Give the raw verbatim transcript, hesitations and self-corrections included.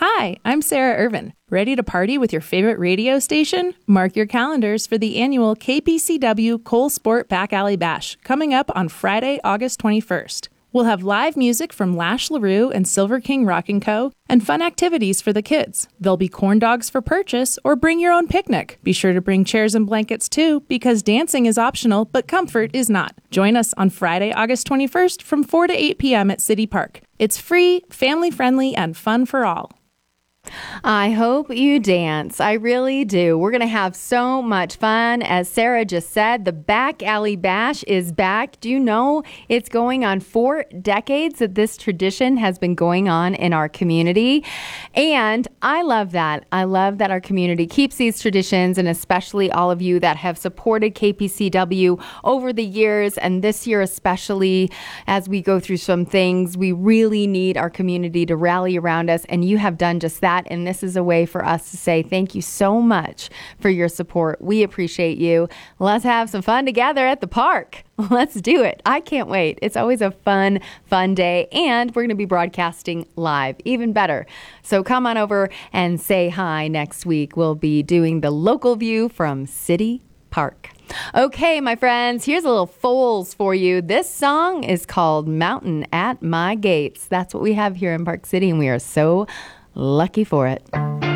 Hi, I'm Sarah Irvin. Ready to party with your favorite radio station? Mark your calendars for the annual K P C W Cole Sport Back Alley Bash coming up on Friday, August twenty-first. We'll have live music from Lash LaRue and Silver King Rock and Co. and fun activities for the kids. There'll be corn dogs for purchase or bring your own picnic. Be sure to bring chairs and blankets too, because dancing is optional, but comfort is not. Join us on Friday, August twenty-first from four to eight p.m. at City Park. It's free, family-friendly, and fun for all. I hope you dance. I really do. We're going to have so much fun. As Sarah just said, the Back Alley Bash is back. Do you know it's going on four decades that this tradition has been going on in our community? And I love that. I love that our community keeps these traditions, and especially all of you that have supported K P C W over the years, and this year especially, as we go through some things, we really need our community to rally around us, and you have done just that. And this is a way for us to say thank you so much for your support. We appreciate you. Let's have some fun together at the park. Let's do it. I can't wait. It's always a fun, fun day. And we're going to be broadcasting live, even better. So come on over and say hi next week. We'll be doing the local view from City Park. Okay, my friends, here's a little Foals for you. This song is called Mountain at My Gates. That's what we have here in Park City, and we are so lucky for it.